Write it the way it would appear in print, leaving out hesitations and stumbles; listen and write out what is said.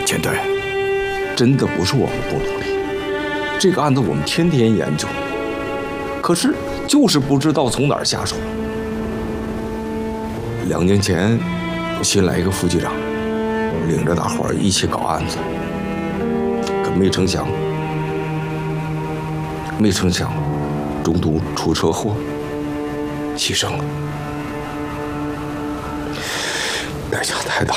钱队，真的不是我们不努力，这个案子我们天天研究，可是就是不知道从哪儿下手。2年前，新来一个副局长，领着大伙儿一起搞案子，可没成想，中途出车祸，牺牲了，代价太大